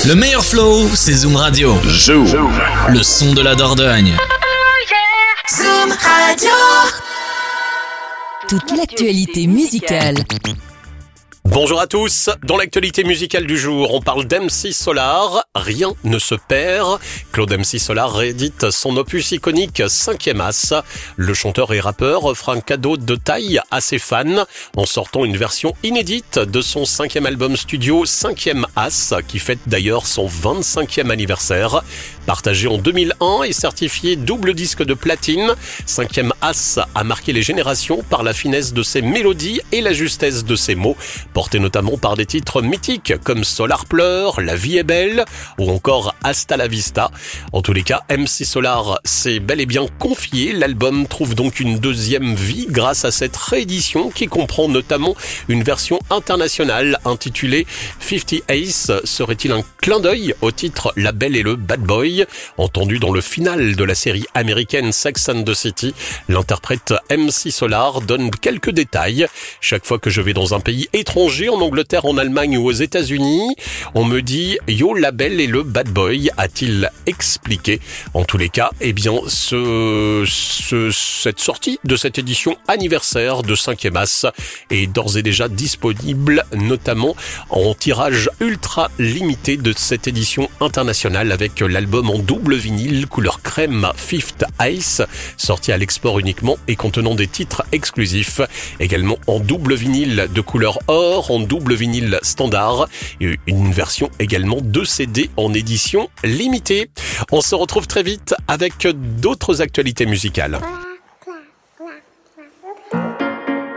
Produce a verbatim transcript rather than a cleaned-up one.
Le meilleur flow, c'est Zoom Radio. Zoom. Le son de la Dordogne. Zoom Radio. Toute l'actualité musicale. Bonjour à tous, dans l'actualité musicale du jour, on parle d'M C Solar, Rien ne se perd. Claude M C Solar réédite son opus iconique cinquième As. Le chanteur et rappeur fera un cadeau de taille à ses fans en sortant une version inédite de son cinquième album studio cinquième As, qui fête d'ailleurs son vingt-cinquième anniversaire. Partagé en deux mille un et certifié double disque de platine, cinquième As a marqué les générations par la finesse de ses mélodies et la justesse de ses mots, porté notamment par des titres mythiques comme Solar pleure, La vie est belle ou encore Hasta la vista. En tous les cas, M C Solar s'est bel et bien confié. L'album trouve donc une deuxième vie grâce à cette réédition qui comprend notamment une version internationale intitulée cinquante Ace. Serait-il un clin d'œil au titre La Belle et le Bad Boy, entendu dans le final de la série américaine Sex and the City? L'interprète M C Solar donne quelques détails. Chaque fois que je vais dans un pays étranger, en Angleterre, en Allemagne ou aux États-Unis, on me dit « Yo, La Belle et le Bad Boy », a-t-il expliqué. En tous les cas, eh bien, ce, ce, cette sortie de cette édition anniversaire de cinquième As est d'ores et déjà disponible, notamment en tirage ultra limité de cette édition internationale avec l'album en double vinyle couleur crème Fifth Ice, sorti à l'export uniquement et contenant des titres exclusifs. Également en double vinyle de couleur or, en double vinyle standard et une version également de C D en édition limitée. On se retrouve très vite avec d'autres actualités musicales.